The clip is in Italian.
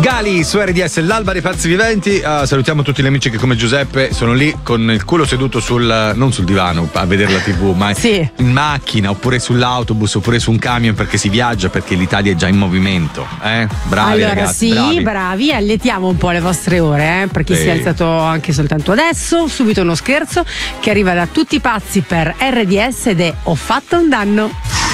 Gali su RDS, l'alba dei pazzi viventi. Salutiamo tutti gli amici che come Giuseppe sono lì con il culo seduto non sul divano a vedere la TV, ma sì, in macchina oppure sull'autobus oppure su un camion, perché si viaggia, perché l'Italia è già in movimento. Bravi, allora, ragazzi, sì, bravi, alletiamo un po' le vostre ore, per chi si è alzato anche soltanto adesso. Subito uno scherzo che arriva da tutti i pazzi per RDS ed è Ho fatto un danno.